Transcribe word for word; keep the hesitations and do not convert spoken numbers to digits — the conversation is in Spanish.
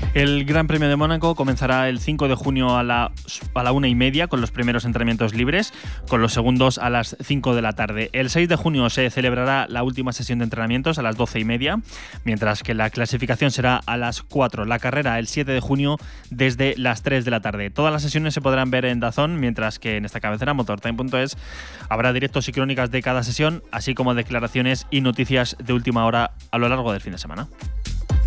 El Gran Premio de Mónaco comenzará el cinco de junio a la, a la una y media con los primeros entrenamientos libres, con los segundos a las cinco de la tarde. El seis de junio se celebrará la última sesión de entrenamientos a las doce y media, mientras que la clasificación será a las cuatro. La carrera el siete de junio desde las tres de la tarde. Todas las sesiones se podrán ver en DAZN, mientras que en esta cabecera, motortime punto es, habrá directos y crónicas de cada sesión, así como declaraciones y noticias de última hora a lo largo del fin de semana.